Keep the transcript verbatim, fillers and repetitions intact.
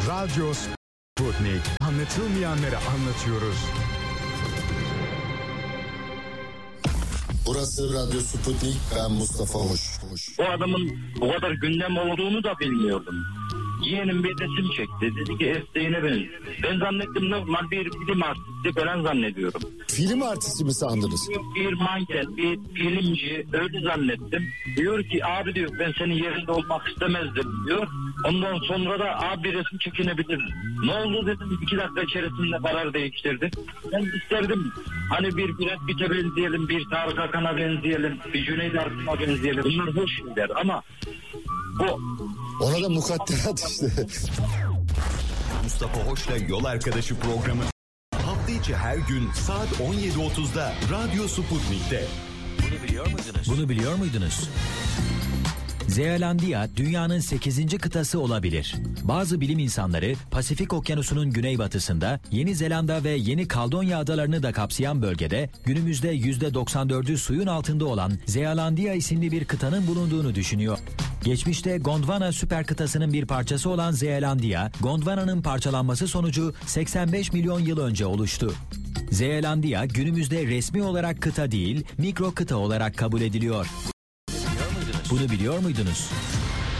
Radyo Sputnik. Anlatılmayanları anlatıyoruz. Burası Radyo Sputnik, ben Mustafa Hoş. Bu adamın bu kadar gündem olduğunu da bilmiyordum. Yeğenim bir resim çekti. Dedi ki Epstein'e benziyor. Ben zannettim normal bir bilim artisti falan zannediyorum. Film artisti mi sandınız? Bir manken, bir filmci öyle zannettim. Diyor ki abi diyor ben senin yerinde olmak istemezdim diyor. Ondan sonra da abi resim çekinebilir. Ne oldu dedim, iki dakika içerisinde karar değiştirdim. Ben isterdim hani bir Brad Pitt'e benzeyelim, bir Tarık Akan'a benzeyelim, bir Cüneyt Arkın'a benzeyelim. Bunlar hoş şeyler ama bu... Ona da mukadderat işte. Mustafa Hoş'la Yol Arkadaşı programı hafta içi her gün saat on yedi otuzda Radyo Sputnik'te. Bunu biliyor muydunuz? Bunu biliyor muydunuz? Zealandiya dünyanın sekizinci kıtası olabilir. Bazı bilim insanları Pasifik Okyanusu'nun güneybatısında Yeni Zelanda ve Yeni Kaledonya adalarını da kapsayan bölgede günümüzde yüzde doksan dördü suyun altında olan Zealandiya isimli bir kıtanın bulunduğunu düşünüyor. Geçmişte Gondwana süper kıtasının bir parçası olan Zealandiya, Gondwana'nın parçalanması sonucu seksen beş milyon yıl önce oluştu. Zealandiya günümüzde resmi olarak kıta değil, mikro kıta olarak kabul ediliyor. Bunu biliyor muydunuz?